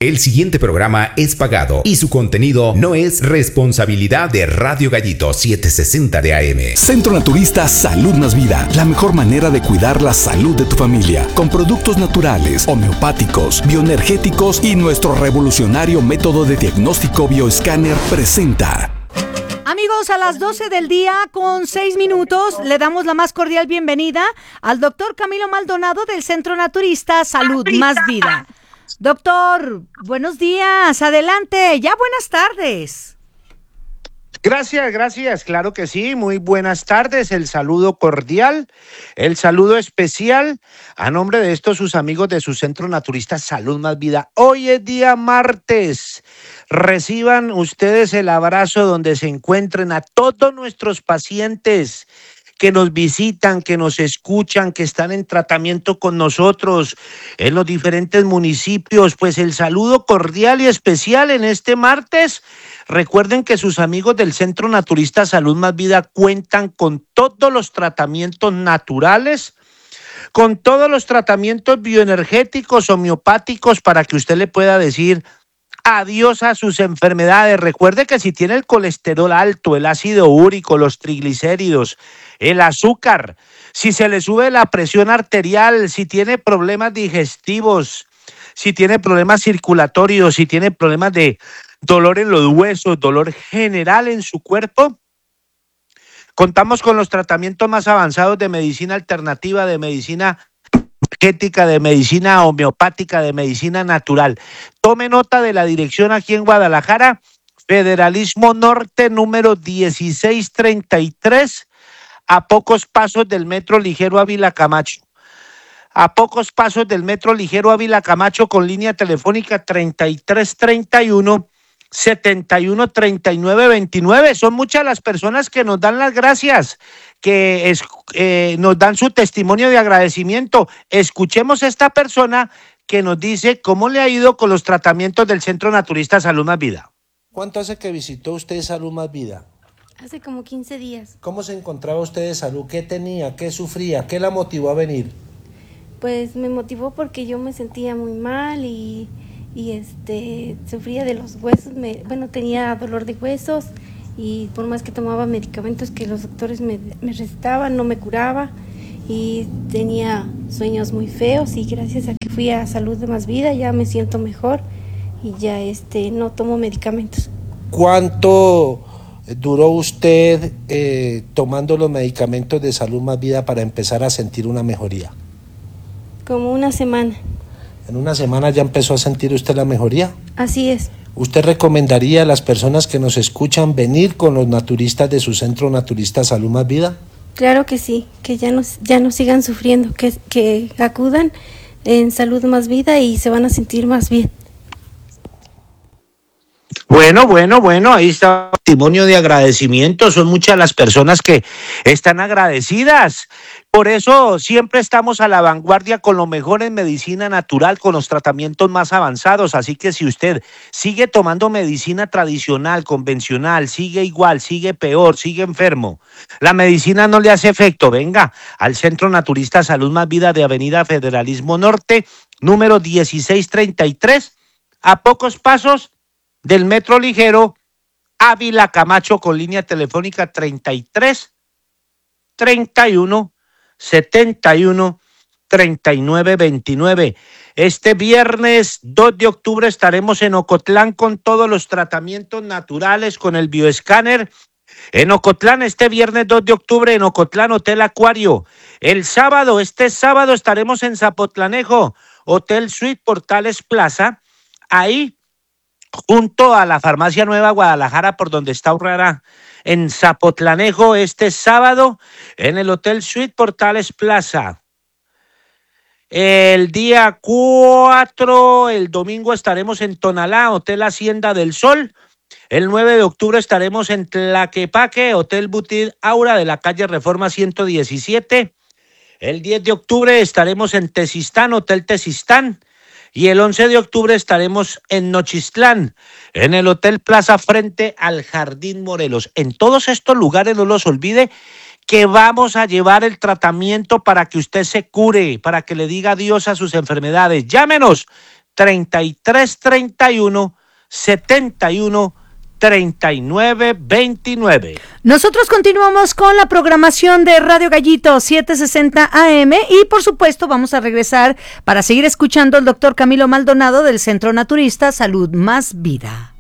El siguiente programa es pagado y su contenido no es responsabilidad de Radio Gallito 760 de AM. Centro Naturista Salud Más Vida. La mejor manera de cuidar la salud de tu familia. Con productos naturales, homeopáticos, bioenergéticos y nuestro revolucionario método de diagnóstico bioescáner presenta. Amigos, a las 12 del día con 6 minutos le damos la más cordial bienvenida al doctor Camilo Maldonado del Centro Naturista Salud Más Vida. Doctor, buenos días, adelante, ya buenas tardes. Gracias, claro que sí, muy buenas tardes, el saludo cordial, el saludo especial a nombre de estos sus amigos de su Centro Naturista Salud Más Vida. Hoy es día martes, reciban ustedes el abrazo donde se encuentren a todos nuestros pacientes que nos visitan, que nos escuchan, que están en tratamiento con nosotros en los diferentes municipios. Pues el saludo cordial y especial en este martes. Recuerden que sus amigos del Centro Naturista Salud Más Vida cuentan con todos los tratamientos naturales, con todos los tratamientos bioenergéticos, homeopáticos, para que usted le pueda decir adiós a sus enfermedades. Recuerde que si tiene el colesterol alto, el ácido úrico, los triglicéridos, el azúcar, si se le sube la presión arterial, si tiene problemas digestivos, si tiene problemas circulatorios, si tiene problemas de dolor en los huesos, dolor general en su cuerpo, contamos con los tratamientos más avanzados de medicina alternativa, de medicina energética, de medicina homeopática, de medicina natural. Tome nota de la dirección aquí en Guadalajara, Federalismo Norte, número 1633, a pocos pasos del Metro Ligero Ávila Camacho. A pocos pasos del Metro Ligero Ávila Camacho, con línea telefónica 3331 713929. Son muchas las personas que nos dan las gracias, que nos dan su testimonio de agradecimiento. Escuchemos a esta persona que nos dice cómo le ha ido con los tratamientos del Centro Naturista Salud Más Vida. ¿Cuánto hace que visitó usted Salud Más Vida? Hace como 15 días. ¿Cómo se encontraba usted de salud? ¿Qué tenía? ¿Qué sufría? ¿Qué la motivó a venir? Pues me motivó porque yo me sentía muy mal y sufría de los huesos, tenía dolor de huesos y por más que tomaba medicamentos que los doctores me recetaban, no me curaba y tenía sueños muy feos, y gracias a que fui a Salud Más Vida ya me siento mejor y ya no tomo medicamentos. ¿Cuánto duró usted tomando los medicamentos de Salud Más Vida para empezar a sentir una mejoría? Como una semana. ¿En una semana ya empezó a sentir usted la mejoría? Así es. ¿Usted recomendaría a las personas que nos escuchan venir con los naturistas de su Centro Naturista Salud Más Vida? Claro que sí, que ya no sigan sufriendo, que acudan en Salud Más Vida y se van a sentir más bien. Bueno, ahí está el testimonio de agradecimiento. Son muchas las personas que están agradecidas. Por eso siempre estamos a la vanguardia con lo mejor en medicina natural, con los tratamientos más avanzados. Así que si usted sigue tomando medicina tradicional, convencional, sigue igual, sigue peor, sigue enfermo, la medicina no le hace efecto, venga al Centro Naturista Salud Más Vida de Avenida Federalismo Norte, número 1633, a pocos pasos del Metro Ligero Ávila Camacho, con línea telefónica 33 31 71 39 29. Este viernes 2 de octubre estaremos en Ocotlán con todos los tratamientos naturales, con el bioescáner. En Ocotlán, este viernes 2 de octubre, en Ocotlán, Hotel Acuario. Este sábado estaremos en Zapotlanejo, Hotel Suite Portales Plaza, ahí junto a la Farmacia Nueva Guadalajara, por donde está Urrara, en Zapotlanejo, este sábado, en el Hotel Suite Portales Plaza. El día 4, el domingo, estaremos en Tonalá, Hotel Hacienda del Sol. El 9 de octubre estaremos en Tlaquepaque, Hotel Boutique Aura, de la calle Reforma 117. El 10 de octubre estaremos en Tezistán, Hotel Tezistán. Y el 11 de octubre estaremos en Nochistlán, en el Hotel Plaza frente al Jardín Morelos. En todos estos lugares, no los olvide, que vamos a llevar el tratamiento para que usted se cure, para que le diga adiós a sus enfermedades. Llámenos 3331 71 39 29. Nosotros continuamos con la programación de Radio Gallito 760 AM y por supuesto vamos a regresar para seguir escuchando al doctor Camilo Maldonado del Centro Naturista Salud Más Vida.